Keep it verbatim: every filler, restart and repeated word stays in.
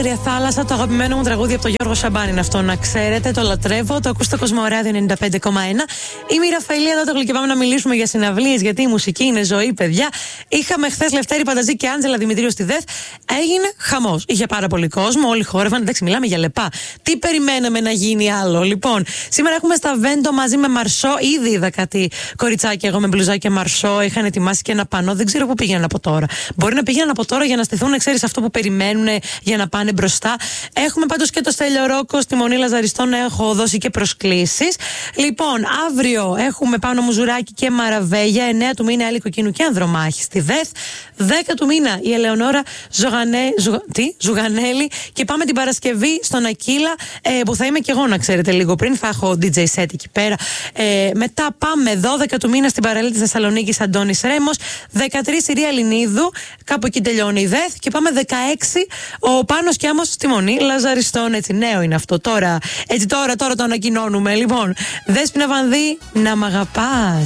Άγρια Θάλασσα, το αγαπημένο μου τραγούδι από τον Γιώργο Σαμπάνη είναι αυτό, να ξέρετε. Το λατρεύω. Το ακούστε στο Κοσμοράδιο ενενήντα πέντε κόμμα ένα. Είμαι η Ραφαηλή Αδάτογλου και πάμε να μιλήσουμε για συναυλίες, γιατί η μουσική είναι ζωή, παιδιά. Είχαμε χθες Λευτέρη Πανταζή και Άντζελα Δημητρίου στη ΔΕΘ. Έγινε χαμός. Είχε πάρα πολύ κόσμο, όλοι χόρευαν. Εντάξει, μιλάμε για λεπά. Τι περιμέναμε να γίνει άλλο. Λοιπόν, σήμερα έχουμε στα Βέντο μαζί με Μαρσό. Ήδη είδα κάτι κοριτσάκι εγώ με μπλουζάκι και Μαρσό. Είχαν ετοιμάσει και ένα πανό. Δεν ξέρω πού πήγαιναν από τώρα. Μπορεί να πήγαιναν από τώρα για να στηθούν, ξέρεις, αυτό που περιμένουν για να πάνε μπροστά. Έχουμε πάντως και το Στέλιο Ρόκο στη Μονή Λαζαριστών. Έχω δώσει και προσκλήσεις. Λοιπόν, αύριο έχουμε Πάνο Μουζουράκη και Μαραβέγια. εννέα του μήνα Έλλη Κοκκίνου και Ανδρομάχη στη ΔΕΘ. δέκα του μήνα η Ελεονόρα Ζωγανέ... Ζου... Τι? Ζουγανέλη. Και πάμε την Παρασκευή στον Ακύλα, ε, που θα είμαι και εγώ, να ξέρετε, λίγο πριν. Θα έχω ντι τζέι set εκεί πέρα. Ε, μετά πάμε δώδεκα του μήνα στην παραλία της Θεσσαλονίκης Αντώνης Ρέμος. δεκατρείς η Ρία Λινίδου. Κάπου εκεί τελειώνει η ΔΕΘ. Και πάμε δεκαέξι ο Πάνος και Άμμος στη Μονή Λαζαριστών. Έτσι, νέο είναι αυτό τώρα. Έτσι, τώρα, τώρα το ανακοινώνουμε. Λοιπόν, Δέσποινα Βανδύ, να μ' αγαπάς.